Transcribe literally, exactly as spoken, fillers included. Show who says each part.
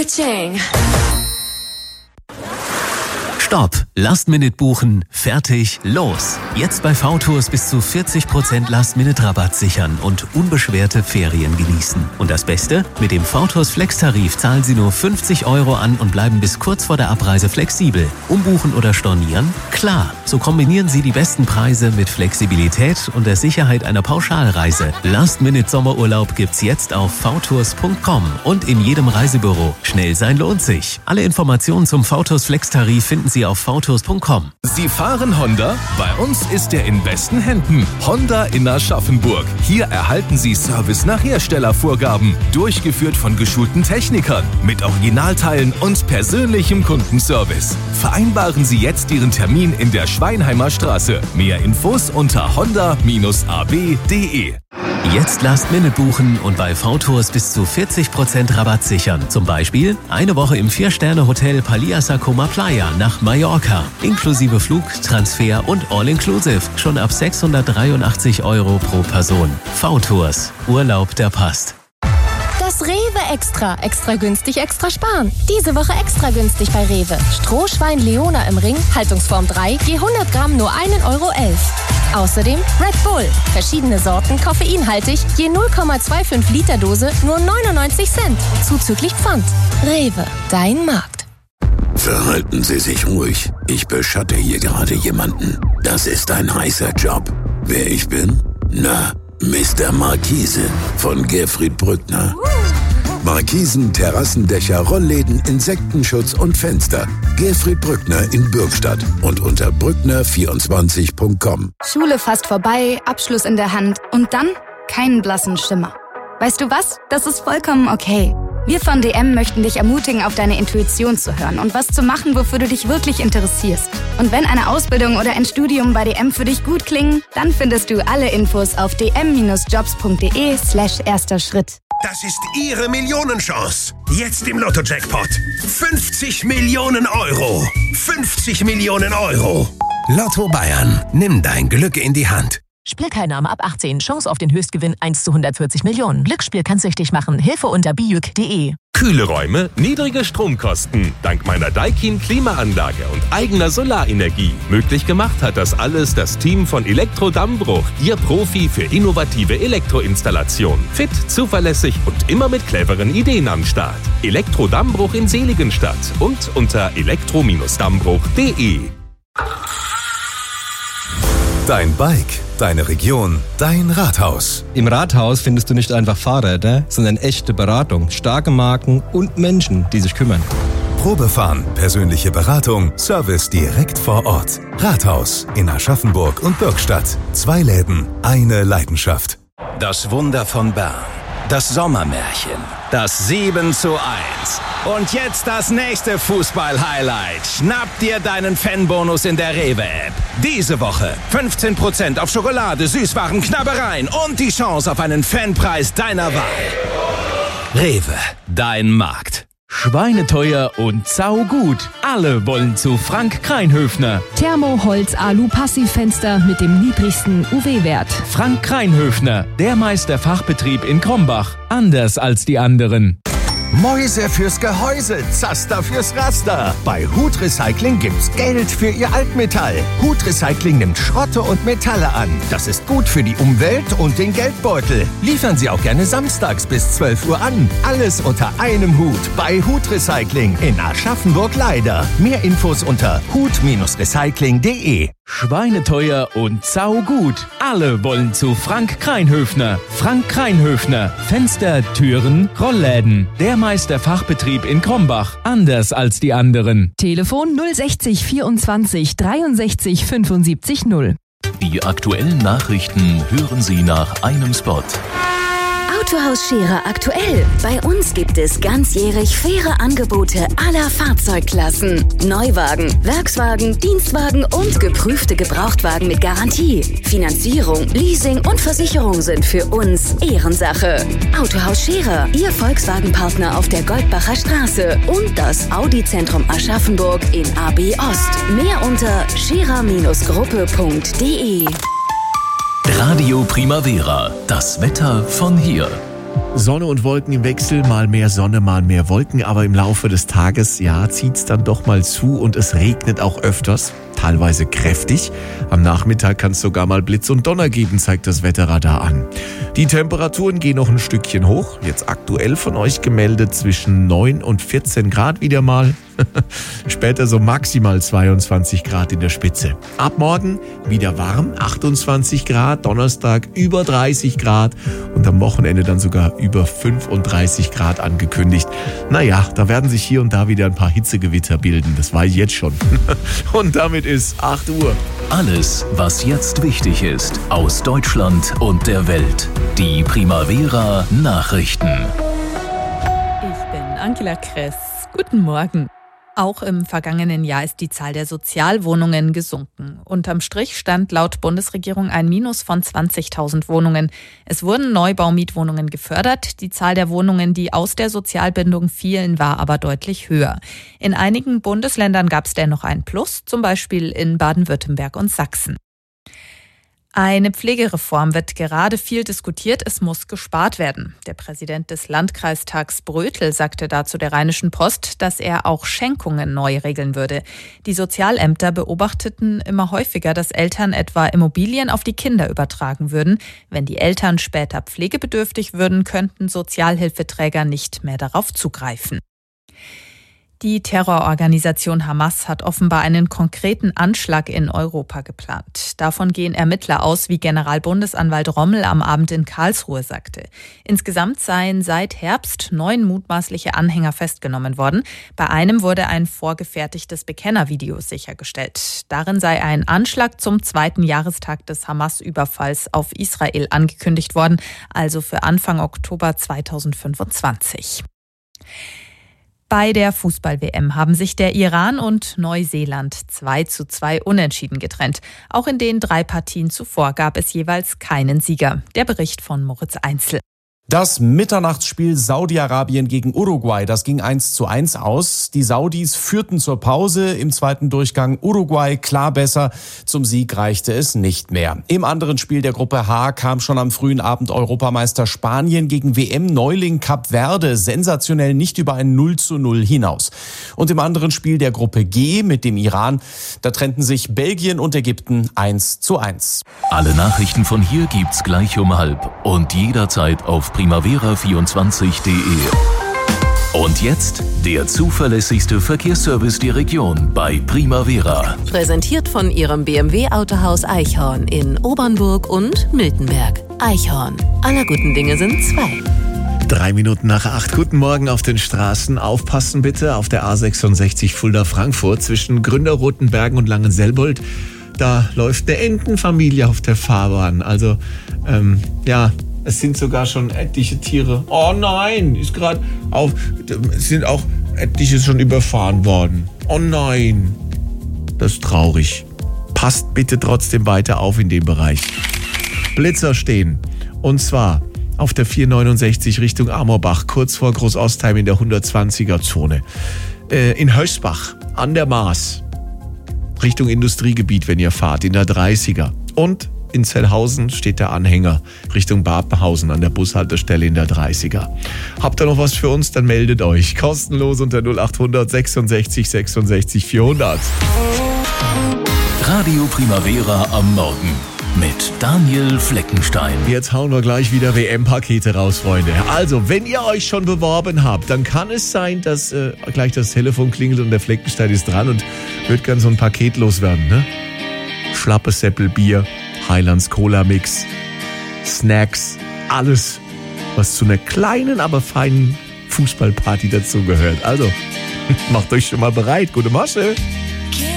Speaker 1: Ka-ching.
Speaker 2: Stopp! Last-Minute buchen, fertig, los! Jetzt bei V-Tours bis zu vierzig Prozent Last-Minute-Rabatt sichern und unbeschwerte Ferien genießen. Und das Beste? Mit dem V-Tours Flex-Tarif zahlen Sie nur fünfzig Euro an und bleiben bis kurz vor der Abreise flexibel. Umbuchen oder stornieren? Klar! So kombinieren Sie die besten Preise mit Flexibilität und der Sicherheit einer Pauschalreise. Last-Minute-Sommerurlaub gibt's jetzt auf v tours punkt com und in jedem Reisebüro. Schnell sein lohnt sich. Alle Informationen zum V-Tours Flex-Tarif finden Sie auf v tours punkt com.
Speaker 3: Sie fahren Honda? Bei uns ist er in besten Händen. Honda in Aschaffenburg. Hier erhalten Sie Service nach Herstellervorgaben. Durchgeführt von geschulten Technikern. Mit Originalteilen und persönlichem Kundenservice. Vereinbaren Sie jetzt Ihren Termin in der Schweinheimer Straße. Mehr Infos unter honda Bindestrich a b punkt d e.
Speaker 2: Jetzt Last-Minute buchen und bei V-Tours bis zu vierzig Prozent Rabatt sichern. Zum Beispiel eine Woche im vier-Sterne-Hotel Paliasa Coma Playa nach Mallorca. Inklusive Flug, Transfer und All-Inclusive. Schon ab sechshundertdreiundachtzig Euro pro Person. V-Tours. Urlaub, der passt.
Speaker 4: Das Rewe Extra. Extra günstig, extra sparen. Diese Woche extra günstig bei Rewe. Strohschwein Leona im Ring, Haltungsform drei, je hundert Gramm nur ein Euro elf. Außerdem Red Bull. Verschiedene Sorten, koffeinhaltig, je null Komma fünfundzwanzig Liter Dose, nur neunundneunzig Cent. Zuzüglich Pfand. Rewe, dein Markt.
Speaker 5: Verhalten Sie sich ruhig. Ich beschatte hier gerade jemanden. Das ist ein heißer Job. Wer ich bin? Na, Mister Markise von Gerfried Brückner. Markisen, Terrassendächer, Rollläden, Insektenschutz und Fenster. Gerfried Brückner in Bürgstadt und unter brückner vierundzwanzig punkt com.
Speaker 6: Schule fast vorbei, Abschluss in der Hand und dann keinen blassen Schimmer. Weißt du was? Das ist vollkommen okay. Wir von D M möchten dich ermutigen, auf deine Intuition zu hören und was zu machen, wofür du dich wirklich interessierst. Und wenn eine Ausbildung oder ein Studium bei D M für dich gut klingen, dann findest du alle Infos auf d m Bindestrich jobs punkt d e slash erster Schritt.
Speaker 7: Das ist Ihre Millionenchance. Jetzt im Lotto-Jackpot. fünfzig Millionen Euro. fünfzig Millionen Euro. Lotto Bayern. Nimm dein Glück in die Hand.
Speaker 8: Spielteilnahme ab achtzehn. Chance auf den Höchstgewinn eins zu hundertvierzig Millionen. Glücksspiel kann süchtig machen. Hilfe unter bijuk punkt d e.
Speaker 3: Kühle Räume, niedrige Stromkosten. Dank meiner Daikin Klimaanlage und eigener Solarenergie. Möglich gemacht hat das alles das Team von Elektro Dammbruch. Ihr Profi für innovative Elektroinstallation. Fit, zuverlässig und immer mit cleveren Ideen am Start. Elektro Dammbruch in Seligenstadt und unter elektro Dammbruch punkt d e.
Speaker 9: Dein Bike, deine Region, dein Rathaus.
Speaker 10: Im Rathaus findest du nicht einfach Fahrräder, sondern echte Beratung, starke Marken und Menschen, die sich kümmern.
Speaker 9: Probefahren, persönliche Beratung, Service direkt vor Ort. Rathaus in Aschaffenburg und Bürgstadt. Zwei Läden, eine Leidenschaft.
Speaker 11: Das Wunder von Bern. Das Sommermärchen. Das sieben zu eins. Und jetzt das nächste Fußball-Highlight. Schnapp dir deinen Fanbonus in der Rewe-App. Diese Woche fünfzehn Prozent auf Schokolade, Süßwaren, Knabbereien und die Chance auf einen Fanpreis deiner Wahl. Rewe, dein Markt.
Speaker 12: Schweineteuer und saugut. Alle wollen zu Frank Kreinhöfner.
Speaker 13: Thermo-Holz-Alu-Passivfenster mit dem niedrigsten U V-Wert.
Speaker 12: Frank Kreinhöfner, der Meisterfachbetrieb in Krombach. Anders als die anderen.
Speaker 14: Mäuse fürs Gehäuse, Zaster fürs Raster. Bei Hut Recycling gibt's Geld für Ihr Altmetall. Hut Recycling nimmt Schrotte und Metalle an. Das ist gut für die Umwelt und den Geldbeutel. Liefern Sie auch gerne samstags bis zwölf Uhr an. Alles unter einem Hut bei Hut Recycling in Aschaffenburg-Leider. Mehr Infos unter hut recycling punkt de.
Speaker 12: Schweineteuer und saugut. Alle wollen zu Frank Kreinhöfner. Frank Kreinhöfner. Fenster, Türen, Rollläden. Der Meisterfachbetrieb in Krombach. Anders als die anderen.
Speaker 13: Telefon null sechzig vierundzwanzig dreiundsechzig fünfundsiebzig null.
Speaker 2: Die aktuellen Nachrichten hören Sie nach einem Spot.
Speaker 15: Autohaus Scherer aktuell. Bei uns gibt es ganzjährig faire Angebote aller Fahrzeugklassen. Neuwagen, Werkswagen, Dienstwagen und geprüfte Gebrauchtwagen mit Garantie. Finanzierung, Leasing und Versicherung sind für uns Ehrensache. Autohaus Scherer, Ihr Volkswagen-Partner auf der Goldbacher Straße und das Audi-Zentrum Aschaffenburg in A B Ost. Mehr unter scherer Gruppe punkt de.
Speaker 2: Radio Primavera, das Wetter von hier.
Speaker 1: Sonne und Wolken im Wechsel, mal mehr Sonne, mal mehr Wolken, aber im Laufe des Tages, ja, zieht's dann doch mal zu und es regnet auch öfters, teilweise kräftig. Am Nachmittag kann es sogar mal Blitz und Donner geben, zeigt das Wetterradar an. Die Temperaturen gehen noch ein Stückchen hoch, jetzt aktuell von euch gemeldet zwischen neun und vierzehn Grad wieder mal. Später so maximal zweiundzwanzig Grad in der Spitze. Ab morgen wieder warm, achtundzwanzig Grad, Donnerstag über dreißig Grad und am Wochenende dann sogar über fünfunddreißig Grad angekündigt. Naja, da werden sich hier und da wieder ein paar Hitzegewitter bilden, das weiß ich jetzt schon. Und damit ist acht Uhr.
Speaker 2: Alles, was jetzt wichtig ist, aus Deutschland und der Welt. Die Primavera Nachrichten.
Speaker 16: Ich bin Angela Kress. Guten Morgen. Auch im vergangenen Jahr ist die Zahl der Sozialwohnungen gesunken. Unterm Strich stand laut Bundesregierung ein Minus von zwanzigtausend Wohnungen. Es wurden Neubaumietwohnungen gefördert. Die Zahl der Wohnungen, die aus der Sozialbindung fielen, war aber deutlich höher. In einigen Bundesländern gab es dennoch ein Plus, zum Beispiel in Baden-Württemberg und Sachsen. Eine Pflegereform wird gerade viel diskutiert, es muss gespart werden. Der Präsident des Landkreistags Brötel sagte dazu der Rheinischen Post, dass er auch Schenkungen neu regeln würde. Die Sozialämter beobachteten immer häufiger, dass Eltern etwa Immobilien auf die Kinder übertragen würden. Wenn die Eltern später pflegebedürftig würden, könnten Sozialhilfeträger nicht mehr darauf zugreifen. Die Terrororganisation Hamas hat offenbar einen konkreten Anschlag in Europa geplant. Davon gehen Ermittler aus, wie Generalbundesanwalt Rommel am Abend in Karlsruhe sagte. Insgesamt seien seit Herbst neun mutmaßliche Anhänger festgenommen worden. Bei einem wurde ein vorgefertigtes Bekennervideo sichergestellt. Darin sei ein Anschlag zum zweiten Jahrestag des Hamas-Überfalls auf Israel angekündigt worden, also für Anfang Oktober zweitausendfünfundzwanzig. Bei der Fußball-W M haben sich der Iran und Neuseeland zwei zu zwei unentschieden getrennt. Auch in den drei Partien zuvor gab es jeweils keinen Sieger. Der Bericht von Moritz Einzel.
Speaker 17: Das Mitternachtsspiel Saudi-Arabien gegen Uruguay, das ging eins zu eins aus. Die Saudis führten zur Pause, im zweiten Durchgang Uruguay klar besser. Zum Sieg reichte es nicht mehr. Im anderen Spiel der Gruppe H kam schon am frühen Abend Europameister Spanien gegen W M-Neuling Kap Verde sensationell nicht über ein null zu null hinaus. Und im anderen Spiel der Gruppe G mit dem Iran, da trennten sich Belgien und Ägypten eins zu eins.
Speaker 2: Alle Nachrichten von hier gibt's gleich um halb und jederzeit auf primavera vierundzwanzig punkt de. Und jetzt der zuverlässigste Verkehrsservice der Region bei Primavera.
Speaker 8: Präsentiert von Ihrem B M W-Autohaus Eichhorn in Obernburg und Miltenberg. Eichhorn. Aller guten Dinge sind zwei.
Speaker 1: Drei Minuten nach acht. Guten Morgen auf den Straßen. Aufpassen bitte auf der A sechsundsechzig Fulda-Frankfurt zwischen Gründerrotenbergen und Langenselbold. Da läuft eine Entenfamilie auf der Fahrbahn. Also, ähm, ja... Es sind sogar schon etliche Tiere. Oh nein, ist gerade auf. Es sind auch etliche schon überfahren worden. Oh nein, das ist traurig. Passt bitte trotzdem weiter auf in dem Bereich. Blitzer stehen. Und zwar auf der vierhundertneunundsechzig Richtung Amorbach, kurz vor Großostheim in der hundertzwanziger Zone. Äh, in Höschbach an der Maas, Richtung Industriegebiet, wenn ihr fahrt, in der dreißiger. Und in Zellhausen steht der Anhänger Richtung Babenhausen an der Bushaltestelle in der dreißiger. Habt ihr noch was für uns? Dann meldet euch. Kostenlos unter null achthundert sechsundsechzig sechsundsechzig vierhundert.
Speaker 2: Radio Primavera am Morgen mit Daniel Fleckenstein.
Speaker 1: Jetzt hauen wir gleich wieder W M-Pakete raus, Freunde. Also, wenn ihr euch schon beworben habt, dann kann es sein, dass äh, gleich das Telefon klingelt und der Fleckenstein ist dran und wird gern so ein Paket loswerden, ne? Schlappes Seppelbier, Highlands Cola Mix, Snacks, alles, was zu einer kleinen, aber feinen Fußballparty dazugehört. Also, macht euch schon mal bereit. Gute Masche!